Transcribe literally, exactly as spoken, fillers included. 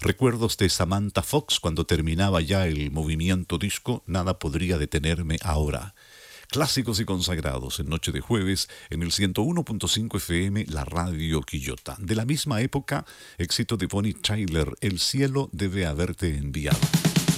Recuerdos de Samantha Fox cuando terminaba ya el movimiento disco, nada podría detenerme ahora. Clásicos y consagrados en Noche de Jueves en el ciento uno punto cinco F M, la radio Quillota. De la misma época, éxito de Bonnie Tyler, El cielo debe haberte enviado.